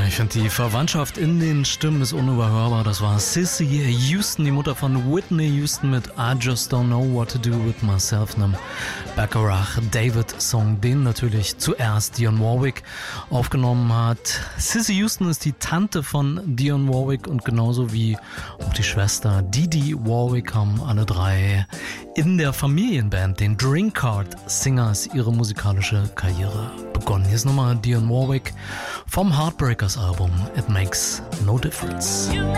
Ich finde, die Verwandtschaft in den Stimmen ist unüberhörbar. Das war Cissy Houston, die Mutter von Whitney Houston mit I Just Don't Know What to Do With Myself, einem Bacharach David-Song, den natürlich zuerst Dionne Warwick aufgenommen hat. Cissy Houston ist die Tante von Dionne Warwick und genauso wie auch die Schwester Didi Warwick haben alle drei in der Familienband, den Drinkard Singers, ihre musikalische Karriere begonnen. Hier ist nochmal Dionne Warwick vom Heartbreakers Album It Makes No Difference.